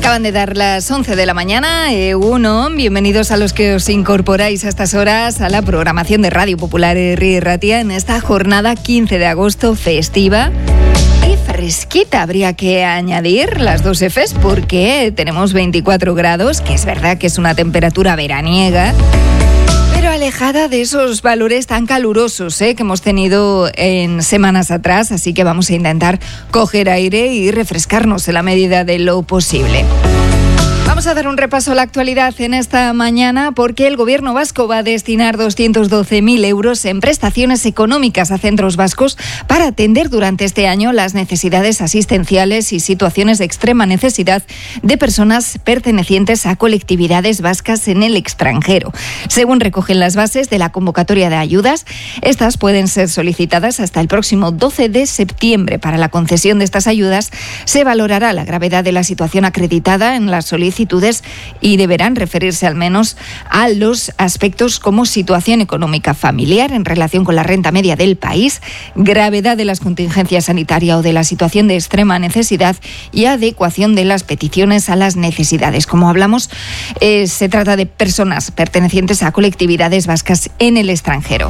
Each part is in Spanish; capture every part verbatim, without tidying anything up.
Acaban de dar las once de la mañana. Egunon, bienvenidos a los que os incorporáis a estas horas a la programación de Radio Popular Herri Ratia en esta jornada quince de agosto festiva. Y fresquita, habría que añadir las dos Fs porque tenemos veinticuatro grados, que es verdad que es una temperatura veraniega, pero alejada de esos valores tan calurosos ¿eh? que hemos tenido en semanas atrás, así que vamos a intentar coger aire y refrescarnos en la medida de lo posible. Vamos a dar un repaso a la actualidad en esta mañana porque el Gobierno vasco va a destinar doscientos doce mil euros en prestaciones económicas a centros vascos para atender durante este año las necesidades asistenciales y situaciones de extrema necesidad de personas pertenecientes a colectividades vascas en el extranjero. Según recogen las bases de la convocatoria de ayudas, estas pueden ser solicitadas hasta el próximo doce de septiembre. Para la concesión de estas ayudas se valorará la gravedad de la situación acreditada en las solicitudes y deberán referirse al menos a los aspectos como situación económica familiar en relación con la renta media del país, gravedad de las contingencias sanitarias o de la situación de extrema necesidad y adecuación de las peticiones a las necesidades. Como hablamos, eh, se trata de personas pertenecientes a colectividades vascas en el extranjero.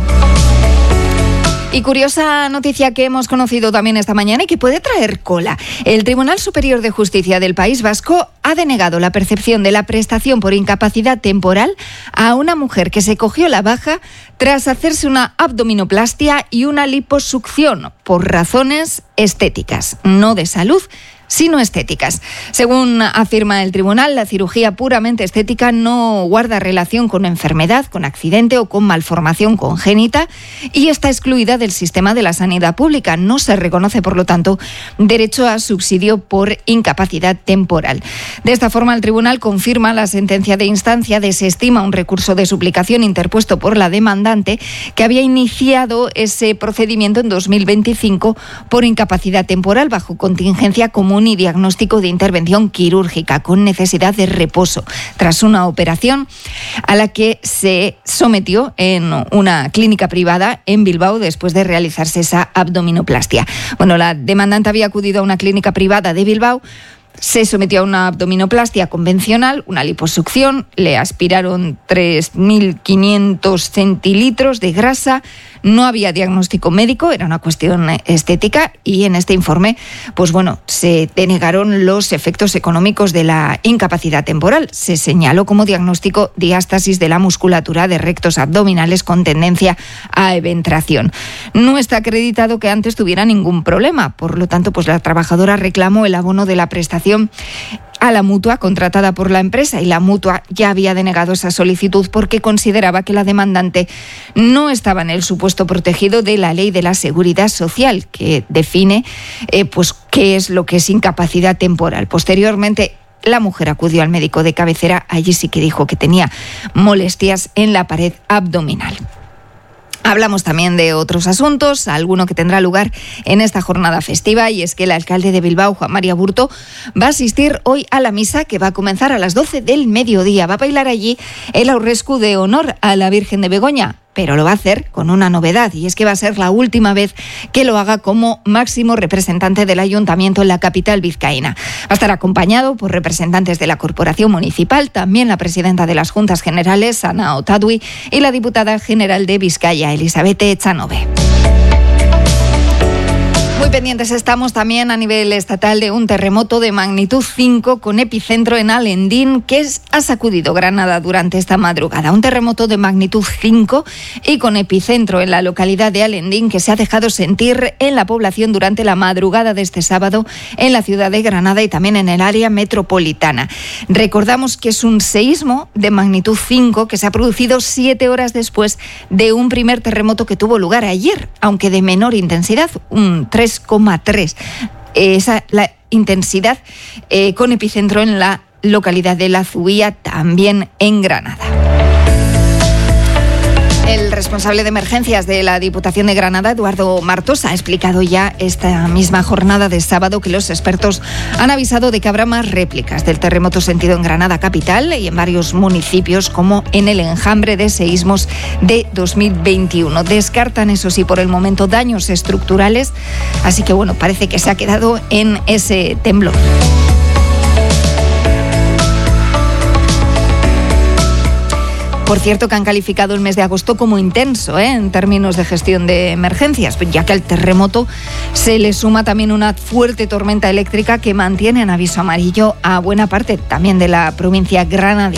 Y curiosa noticia que hemos conocido también esta mañana y que puede traer cola. El Tribunal Superior de Justicia del País Vasco ha denegado la percepción de la prestación por incapacidad temporal a una mujer que se cogió la baja tras hacerse una abdominoplastia y una liposucción por razones estéticas, no de salud, sino estéticas. Según afirma el tribunal, la cirugía puramente estética no guarda relación con enfermedad, con accidente o con malformación congénita y está excluida del sistema de la sanidad pública. No se reconoce, por lo tanto, derecho a subsidio por incapacidad temporal. De esta forma, el tribunal confirma la sentencia de instancia, desestima un recurso de suplicación interpuesto por la demandante que había iniciado ese procedimiento en dos mil veinticinco por incapacidad temporal bajo contingencia común y diagnóstico de intervención quirúrgica con necesidad de reposo tras una operación a la que se sometió en una clínica privada en Bilbao después de realizarse esa abdominoplastia. Bueno, la demandante había acudido a una clínica privada de Bilbao, se sometió a una abdominoplastia convencional, una liposucción, le aspiraron tres mil quinientos centilitros de grasa, no había diagnóstico médico, era una cuestión estética y en este informe, pues bueno, se denegaron los efectos económicos de la incapacidad temporal. Se señaló como diagnóstico diástasis de la musculatura de rectos abdominales con tendencia a eventración. No está acreditado que antes tuviera ningún problema, por lo tanto, pues la trabajadora reclamó el abono de la prestación a la mutua contratada por la empresa y la mutua ya había denegado esa solicitud porque consideraba que la demandante no estaba en el supuesto protegido de la Ley de la Seguridad Social, que define eh, pues qué es lo que es incapacidad temporal. Posteriormente, la mujer acudió al médico de cabecera, allí sí que dijo que tenía molestias en la pared abdominal. Hablamos también de otros asuntos, alguno que tendrá lugar en esta jornada festiva, y es que el alcalde de Bilbao, Juan María Burto, va a asistir hoy a la misa que va a comenzar a las doce del mediodía. Va a bailar allí el aurresku de honor a la Virgen de Begoña, pero lo va a hacer con una novedad, y es que va a ser la última vez que lo haga como máximo representante del ayuntamiento en la capital vizcaína. Va a estar acompañado por representantes de la corporación municipal, también la presidenta de las Juntas Generales, Ana Otadui, y la diputada general de Vizcaya, Elizabeth Echanove. Muy pendientes estamos también a nivel estatal de un terremoto de magnitud cinco con epicentro en Alendín que ha sacudido Granada durante esta madrugada. Un terremoto de magnitud cinco y con epicentro en la localidad de Alendín que se ha dejado sentir en la población durante la madrugada de este sábado en la ciudad de Granada y también en el área metropolitana. Recordamos que es un seísmo de magnitud cinco que se ha producido siete horas después de un primer terremoto que tuvo lugar ayer, aunque de menor intensidad, un tres coma tres. Esa la intensidad eh, con epicentro en la localidad de La Zubía, también en Granada. El responsable de emergencias de la Diputación de Granada, Eduardo Martos, ha explicado ya esta misma jornada de sábado que los expertos han avisado de que habrá más réplicas del terremoto sentido en Granada capital y en varios municipios como en el enjambre de seísmos de dos mil veintiuno. Descartan, eso sí, por el momento daños estructurales, así que bueno, parece que se ha quedado en ese temblor. Por cierto, que han calificado el mes de agosto como intenso, ¿eh? en términos de gestión de emergencias, ya que al terremoto se le suma también una fuerte tormenta eléctrica que mantiene en aviso amarillo a buena parte también de la provincia granadina.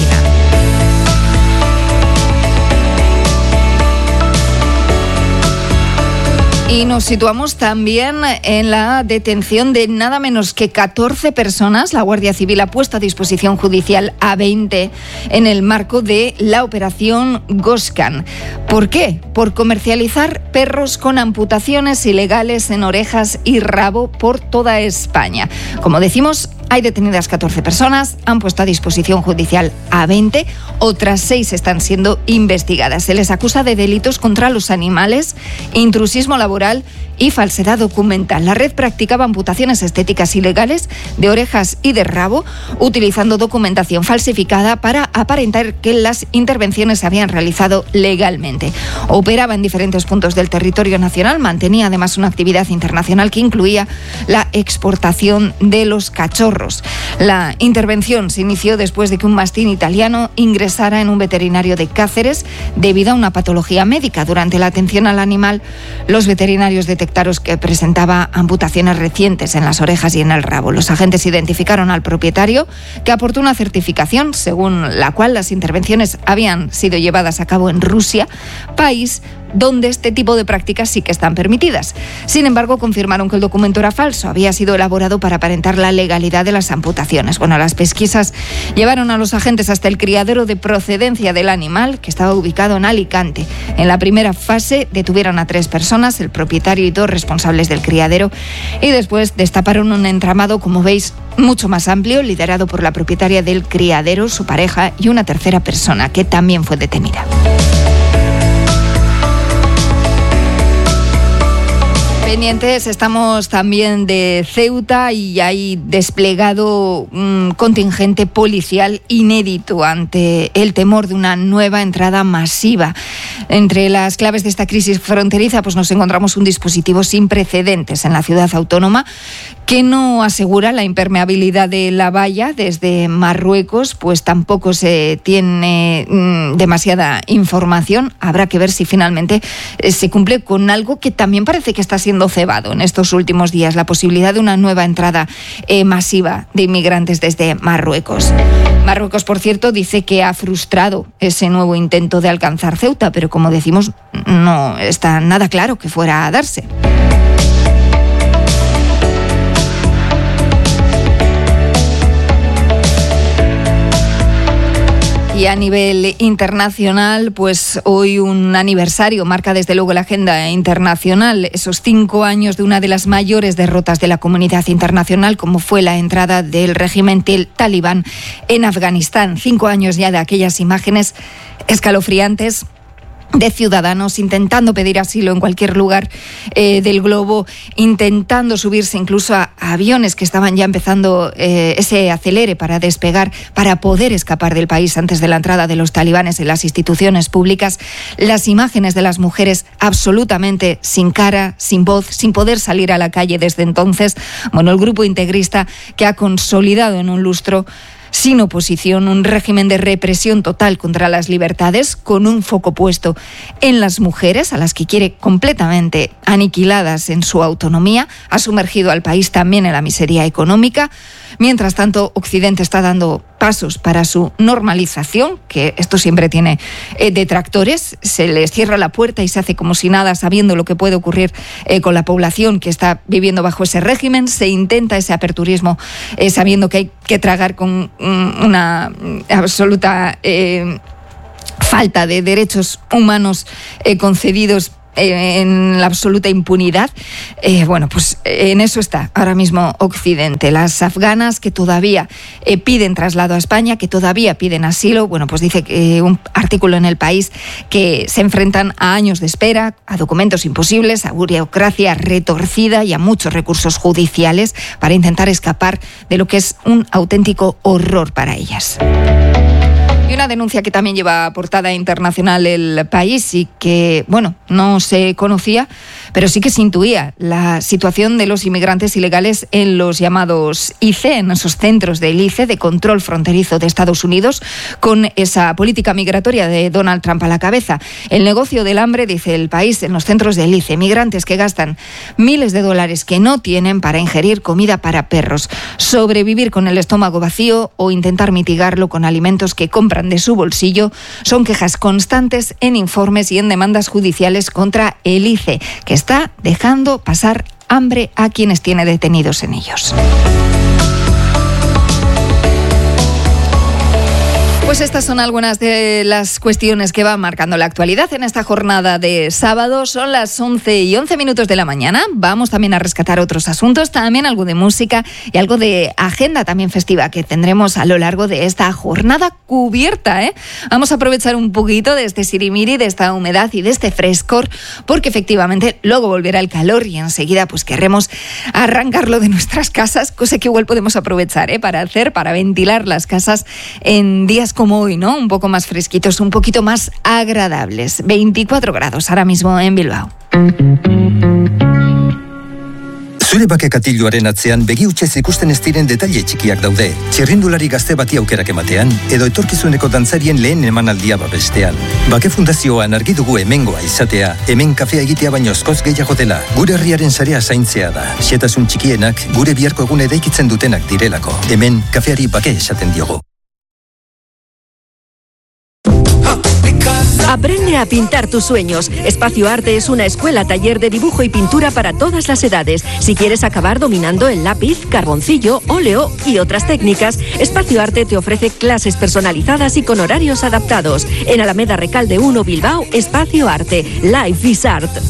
Y nos situamos también en la detención de nada menos que catorce personas. La Guardia Civil ha puesto a disposición judicial a veinte en el marco de la operación Goscan. ¿Por qué? Por comercializar perros con amputaciones ilegales en orejas y rabo por toda España. Como decimos, hay detenidas catorce personas, han puesto a disposición judicial a veinte, otras seis están siendo investigadas. Se les acusa de delitos contra los animales, intrusismo laboral y falsedad documental. La red practicaba amputaciones estéticas ilegales de orejas y de rabo, utilizando documentación falsificada para aparentar que las intervenciones se habían realizado legalmente. Operaba en diferentes puntos del territorio nacional, mantenía además una actividad internacional que incluía la exportación de los cachorros. La intervención se inició después de que un mastín italiano ingresara en un veterinario de Cáceres debido a una patología médica. Durante la atención al animal, los veterinarios detectaron que presentaba amputaciones recientes en las orejas y en el rabo. Los agentes identificaron al propietario, que aportó una certificación según la cual las intervenciones habían sido llevadas a cabo en Rusia, país donde este tipo de prácticas sí que están permitidas. Sin embargo, confirmaron que el documento era falso, había sido elaborado para aparentar la legalidad de las amputaciones. Bueno, las pesquisas llevaron a los agentes hasta el criadero de procedencia del animal, que estaba ubicado en Alicante. En la primera fase detuvieron a tres personas, el propietario y dos responsables del criadero, y después destaparon un entramado, como veis, mucho más amplio, liderado por la propietaria del criadero, su pareja y una tercera persona, que también fue detenida. Pendientes estamos también de Ceuta y hay desplegado un contingente policial inédito ante el temor de una nueva entrada masiva. Entre las claves de esta crisis fronteriza, pues nos encontramos un dispositivo sin precedentes en la ciudad autónoma que no asegura la impermeabilidad de la valla desde Marruecos, pues tampoco se tiene mmm, demasiada información. Habrá que ver si finalmente eh, se cumple con algo que también parece que está siendo cebado en estos últimos días, la posibilidad de una nueva entrada eh, masiva de inmigrantes desde Marruecos. Marruecos, por cierto, dice que ha frustrado ese nuevo intento de alcanzar Ceuta, pero como decimos, no está nada claro que fuera a darse. Y a nivel internacional, pues hoy un aniversario marca desde luego la agenda internacional, esos cinco años de una de las mayores derrotas de la comunidad internacional, como fue la entrada del régimen talibán en Afganistán. Cinco años ya de aquellas imágenes escalofriantes de ciudadanos intentando pedir asilo en cualquier lugar eh, del globo, intentando subirse incluso a, a aviones que estaban ya empezando eh, ese acelere para despegar, para poder escapar del país antes de la entrada de los talibanes en las instituciones públicas. Las imágenes de las mujeres absolutamente sin cara, sin voz, sin poder salir a la calle desde entonces. Bueno, el grupo integrista que ha consolidado en un lustro sin oposición un régimen de represión total contra las libertades, con un foco puesto en las mujeres, a las que quiere completamente aniquiladas en su autonomía, ha sumergido al país también en la miseria económica. Mientras tanto, Occidente está dando pasos para su normalización, que esto siempre tiene eh, detractores. Se les cierra la puerta y se hace como si nada, sabiendo lo que puede ocurrir eh, con la población que está viviendo bajo ese régimen. Se intenta ese aperturismo eh, sabiendo que hay que tragar con mm, una absoluta eh, falta de derechos humanos eh, concedidos en la absoluta impunidad. Eh, bueno, pues en eso está ahora mismo Occidente. Las afganas que todavía eh, piden traslado a España, que todavía piden asilo, bueno, pues dice que eh, un artículo en El País que se enfrentan a años de espera, a documentos imposibles, a burocracia retorcida y a muchos recursos judiciales para intentar escapar de lo que es un auténtico horror para ellas. Y una denuncia que también lleva portada internacional El País y que, bueno, no se conocía, pero sí que se intuía la situación de los inmigrantes ilegales en los llamados I C E, en esos centros del I C E, de control fronterizo de Estados Unidos, con esa política migratoria de Donald Trump a la cabeza. El negocio del hambre, dice El País, en los centros del I C E, migrantes que gastan miles de dólares que no tienen para ingerir comida para perros, sobrevivir con el estómago vacío o intentar mitigarlo con alimentos que compran de su bolsillo, son quejas constantes en informes y en demandas judiciales contra el I C E, que está dejando pasar hambre a quienes tiene detenidos en ellos. Pues estas son algunas de las cuestiones que van marcando la actualidad en esta jornada de sábado. Son las once y once minutos de la mañana. Vamos también a rescatar otros asuntos, también algo de música y algo de agenda también festiva que tendremos a lo largo de esta jornada cubierta, ¿eh? Vamos a aprovechar un poquito de este sirimiri, de esta humedad y de este frescor, porque efectivamente luego volverá el calor y enseguida pues querremos arrancarlo de nuestras casas, cosa que igual podemos aprovechar, ¿eh? para hacer, para ventilar las casas en días como hoy, ¿no? Un poco más fresquitos, un poquito más agradables. veinticuatro grados ahora mismo en Bilbao. Zure bake katiluaren atzean begi hutsez ikusten ez diren detaile txikiak daude. Txirrindulari gazte bati aukerak ematean, edo etorkizuneko dantzarien lehen emanaldia babestean. Bake Fundazioan argi dugu hemengoa izatea, hemen kafea egitea baino askoz gehiago dela. Gure herriaren sarea zaintzea da. Xehetasun txikienak gure biharko egun eraikitzen dutenak direlako. Hemen kafeari bake esaten diogu. Aprende a pintar tus sueños. Espacio Arte es una escuela taller de dibujo y pintura para todas las edades. Si quieres acabar dominando el lápiz, carboncillo, óleo y otras técnicas, Espacio Arte te ofrece clases personalizadas y con horarios adaptados. En Alameda Recalde uno, Bilbao, Espacio Arte. Life is Art.